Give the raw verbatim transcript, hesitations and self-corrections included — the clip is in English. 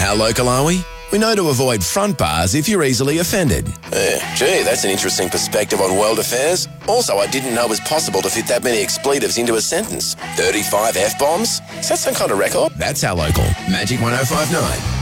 How local are we? We know to avoid front bars if you're easily offended. Yeah, gee, that's an interesting perspective on world affairs. Also, I didn't know it was possible to fit that many expletives into a sentence. thirty-five F-bombs? Is that some kind of record? That's How Local. Magic one oh five nine.